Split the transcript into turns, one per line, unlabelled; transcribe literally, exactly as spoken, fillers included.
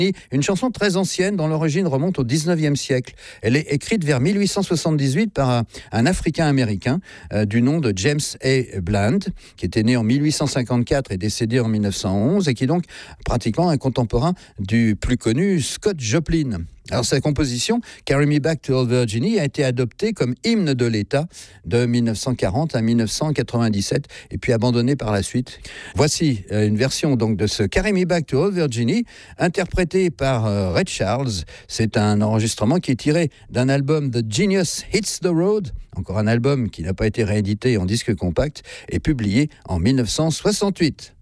Une chanson très ancienne dont l'origine remonte au dix-neuvième siècle. Elle est écrite vers mille huit cent soixante-dix-huit par un, un Africain-Américain euh, du nom de James A. Bland, qui était né en mille huit cent cinquante-quatre et décédé en mille neuf cent onze, et qui est donc pratiquement un contemporain du plus connu Scott Joplin. Alors sa composition, Carry Me Back to Old Virginia, a été adoptée comme hymne de l'État de mille neuf cent quarante à mille neuf cent quatre-vingt-dix-sept et puis abandonnée par la suite. Voici une version donc de ce Carry Me Back to Old Virginia interprété par euh, Ray Charles. C'est un enregistrement qui est tiré d'un album The Genius Hits the Road, encore un album qui n'a pas été réédité en disque compact et publié en mille neuf cent soixante-huit.